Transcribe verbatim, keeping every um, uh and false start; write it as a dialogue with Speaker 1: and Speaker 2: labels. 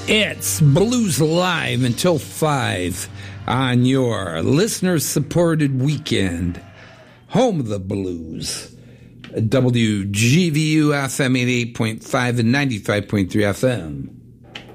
Speaker 1: It's Blues Live until five on your listener-supported weekend. Home of the Blues. W G V U F M eighty-eight point five and ninety-five point three F M.